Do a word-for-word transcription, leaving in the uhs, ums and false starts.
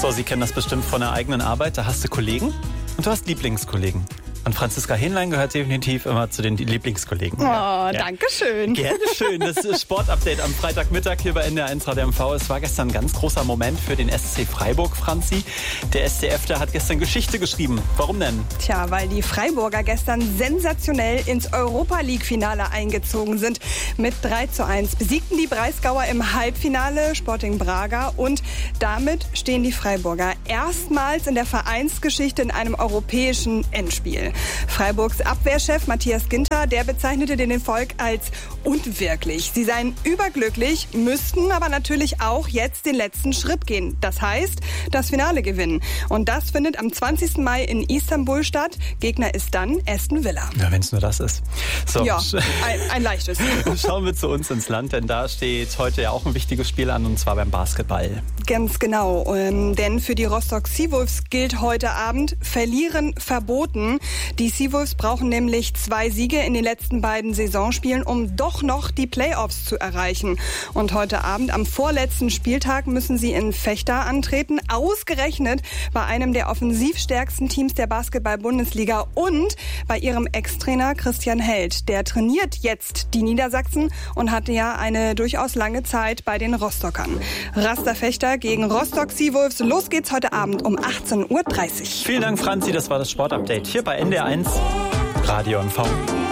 So, Sie kennen das bestimmt von der eigenen Arbeit. Da hast du Kollegen und du hast Lieblingskollegen. Und Franziska Hähnlein gehört definitiv immer zu den Lieblingskollegen. Oh, ja. danke schön. Gerne schön. Das ist Sportupdate am Freitagmittag hier bei N D R eins Radio M V. Es war gestern ein ganz großer Moment für den S C Freiburg, Franzi. Der S C F, der hat gestern Geschichte geschrieben. Warum denn? Tja, weil die Freiburger gestern sensationell ins Europa-League-Finale eingezogen sind. Mit drei zu eins besiegten die Breisgauer im Halbfinale Sporting Braga und damit stehen die Freiburger erstmals in der Vereinsgeschichte in einem europäischen Endspiel. Freiburgs Abwehrchef Matthias Ginter, der bezeichnete den Erfolg als unwirklich. Sie seien überglücklich, müssten aber natürlich auch jetzt den letzten Schritt gehen. Das heißt, das Finale gewinnen. Und das findet am zwanzigsten Mai in Istanbul statt. Gegner ist dann Aston Villa. Ja, wenn es nur das ist. So. Ja, ein, ein leichtes. Schauen wir zu uns ins Land, denn da steht heute ja auch ein wichtiges Spiel an, und zwar beim Basketball. Ganz genau, ähm, denn für die Rostock Seawolves gilt heute Abend Verlieren verboten. Die Seawolves brauchen nämlich zwei Siege in den letzten beiden Saisonspielen, um doch noch die Playoffs zu erreichen. Und heute Abend am vorletzten Spieltag müssen sie in Vechta antreten, ausgerechnet bei einem der offensivstärksten Teams der Basketball-Bundesliga und bei ihrem Ex-Trainer Christian Held. Der trainiert jetzt die Niedersachsen und hatte ja eine durchaus lange Zeit bei den Rostockern. Raster Vechta gegen Rostock Seawolves. Los geht's heute Abend um achtzehn Uhr dreißig. Vielen Dank, Franzi. Das war das Sportupdate hier bei N D R eins Radio M V.